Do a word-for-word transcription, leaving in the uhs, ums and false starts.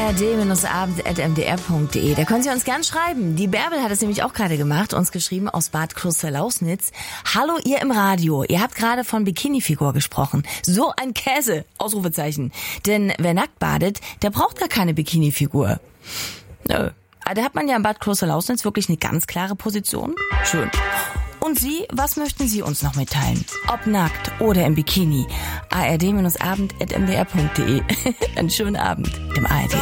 r d abend at m d r punkt d e. Da können Sie uns gern schreiben. Die Bärbel hat es nämlich auch gerade gemacht, uns geschrieben aus Bad Kloster-Lausnitz. Hallo, ihr im Radio. Ihr habt gerade von Bikini-Figur gesprochen. So ein Käse! Ausrufezeichen. Denn wer nackt badet, der braucht gar keine Bikini-Figur. Nö. Da hat man ja in Bad Kloster-Lausnitz wirklich eine ganz klare Position. Schön. Und Sie, was möchten Sie uns noch mitteilen? Ob nackt oder im Bikini? a r d abend at m d r punkt d e. Einen schönen Abend im A R D.